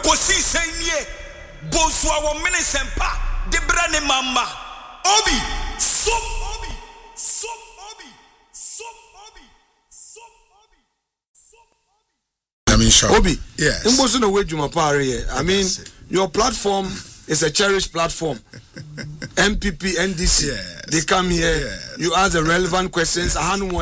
Ekosi senye Boswa wo mene sempa Debra ne mama Obi Som Obi Som Obi Som Obi Som Obi Som Obi I mean sure Obi yes Mboso no we Juma Pare here I mean your platform is a cherished platform. MPP, NDC, yes. they come here. Yes. You ask the relevant questions.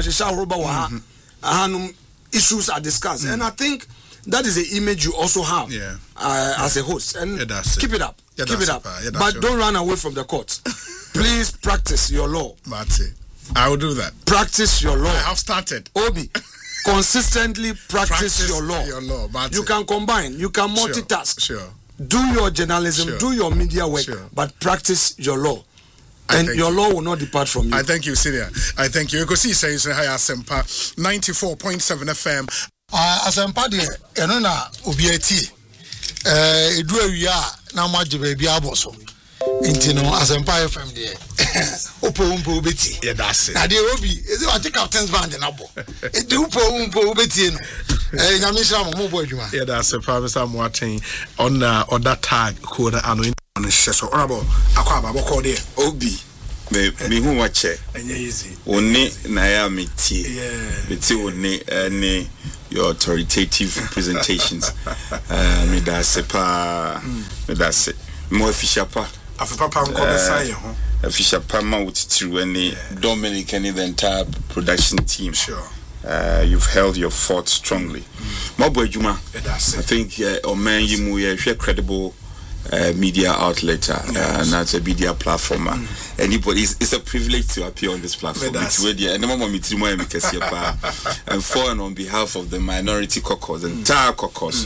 Issues are discussed, and I think that is the image you also have as a host. And keep it up, keep it up. But don't run away from the court. Please practice your law. I will do that. Practice your law. I have started. Obi, consistently practice your law. You can combine. You can multitask. Sure. Do your journalism, do your media work, but practice your law. And your law will not depart from you. I thank you, Syria. I thank you. You can see, says Asempa 94.7 FM. Asempa de enona obiati. Edu awia na maje baby aboso. Inti no Asempa FM de. Opo obeti. Yeah, that's it. Na de obi, is it the captain's band na bo. E de opo obeti no. Nyamisha mo bo adwuma. Yeah, that's it. Professor Moatin on that tag code ano in so honorable akwaba boko there. Obi me hu wache. Enye easy. Oni na ya metie. Metie oni any your authoritative presentations. Me da se pa me da se mo official pa. Afipapa nko besa ye ho. Official pa ma wotitiru any Dominic and the entire production team. Sure. You've held your fort strongly. Mabo Juma, I think Omen Yimu ye credible media outlet and that's a media platform. Anybody, it's a privilege to appear on this platform. It's ready. And for and on behalf of the minority caucus, the entire caucus,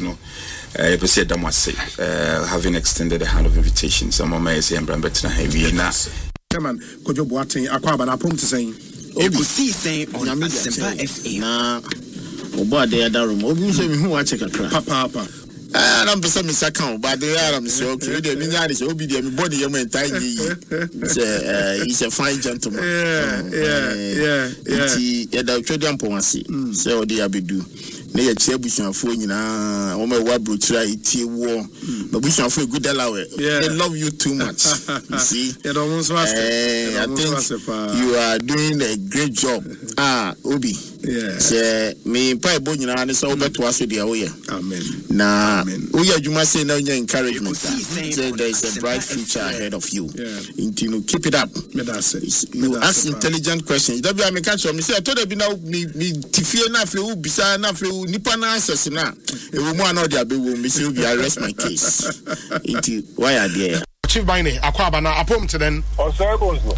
having extended a hand of invitation. Some of my saying Brambetna heavy na. Chairman, Kojo Boateng Akwaba na prom to saying. Obi see saying on Asempa FM. Na obo de ada room. Obi say me hu wa check akra. Papa. I'm person me second, but they are so okay. They me nyade say Obi de me body yam entai yi. Say he's a fine gentleman. Yeah. Iti ya da twede amponwase. Say odi abedu. Na ye chia busuafo nyina o me wa brochura itie wo. Na busuafo good delawe. They love you too much. You see? I think you are doing a great job. Obi. Yeah. Say me pa ebo nyina ne so beto aso de awoye. Amen. Na uya adwuma say na unya encouragement. Say there is a bright future ahead of you. You keep it up. You ask intelligent questions. That be I make catch me say I told you now me tifie na afle u bisa na afle nipa na answers na. E wo mu ana de abewo me say we arrest my case. Into why are there? Chief Bine Akwaba na apom to then. Osagonzo.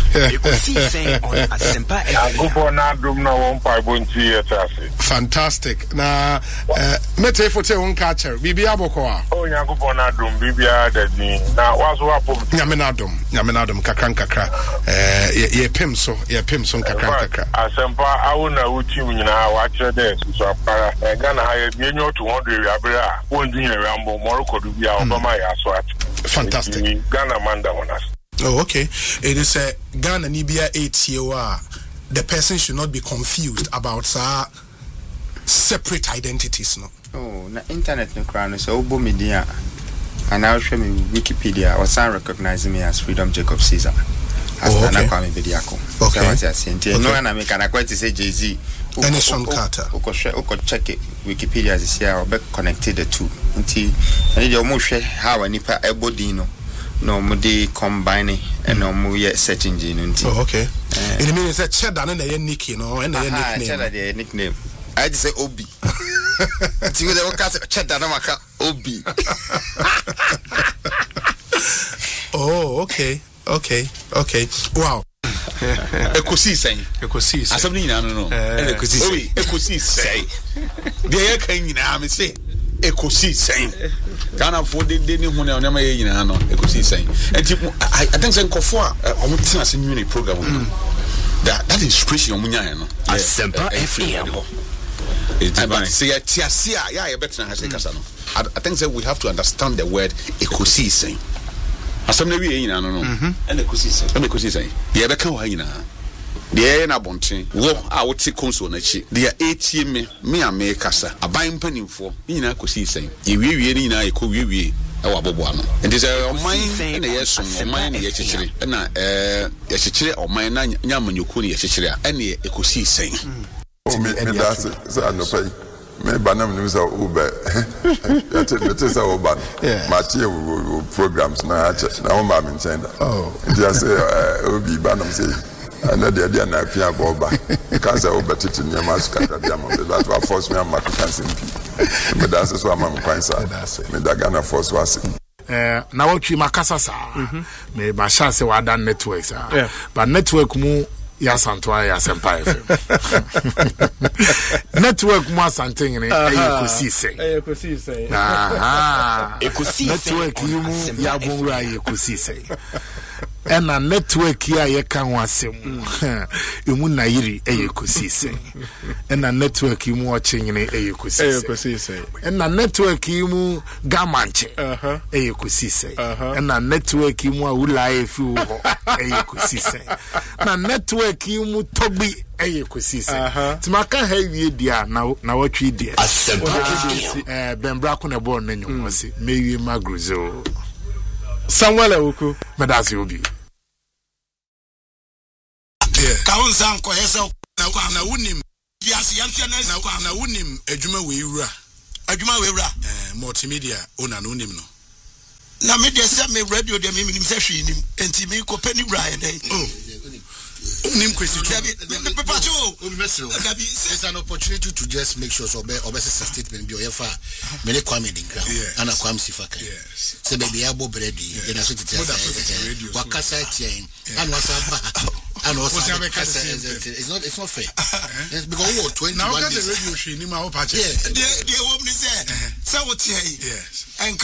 Fantastic. Na mete fote won catcher. Bibia boko. Oh Yakubona dum bibia dadi. Na wazo apom. Nyamenadum kakra. Ye pim so kakra. Asempa awuna uchi nyina wa kire de so apara. Gana ha ye bienyo to 100 abira. Won dunya rambo moroko du bia obama ya so at. Fantastic. Ghana manda onas. Oh, okay. It is a Ghana Nibia 8 year. The person should not be confused about separate identities, no. Oh, na internet no crown so obo media. And I'll show me Wikipedia or some recognize me as Freedom Jacob Caesar. As okay. Okay. No one I make an acquaintance say Jay-Z. Sean Carter. Oko check it. Wikipedia is here or be connected the two. Until I need your how nipa ebodino. No, mudi combine and no mu ye setting gene. Oh, okay. It means that cheddar and a nickname, no, and a nickname. Cheddar nickname. I just say Obi. See what they will cast cheddar namaka Obi. Oh, okay. Wow. Ekosi say. Asabni nyina no. Ekosi say. Dey kan nyina me say. Ekosi say. Ghana for de ni hu na onama ye nyina no ekosi say. I think say nkofo a omutina se nyuni program that inspiration omunya no. Asempa FM. But say tiasia ya better na kasa no. I think say we have to understand the word ekosi say. Asam na wi nyina no. And ekosi say. Ye be kan wa nyina. de na bonten wo a wote konso na chi de etie me ame kasa aban mpanimfo nyina kosi sen ye wiewie ni nyina ye ko wiewie e wa bobo ano enti se oman na ye som oman na ye chichire na ye chichire oman na nyamanyoko na ye chichire a na ye kosi sen me that's so no pay me banam nim so ube yate say oban matie programs na o ma me nchen da just obi banam say ana de dia na pia boba because obetiti nya maskata dia mo that was force me am African simpi me that's so am kwansa me da Ghana force was na watwi makasa sa me ba chance wa dan networks but network mu ya Santoa ya Sempa FM network mu asanten ne ekosise network mu ya bonra ekosise ena network ya ye kan wasem emu na yiri ekosise ena network mu ochenyene ekosise ena network mu gamanche ekosise ena network mu awula efi ho ekosise na network mu tobi ekosise timaka ha wie dia na watwi dia bembra ko na bon na nyomose mewie magruzo Samuel Ewuku medasi obi kaun san ko hesa na wunim biase yantia na wunim adwuma wewura multimedia ona no wunim no na me de se me radio de me nim se hwe nim enti me ko pani Brian Nim question. It's an opportunity to just make sure so obese statement be oyefa me le kwame dinka ana kwam sifaka se baby abo bredi e na so tete wakasa tien and wasaba and wasaba it's not fair because we 21 now the radio show ni ma ho pa che the woman say what here yes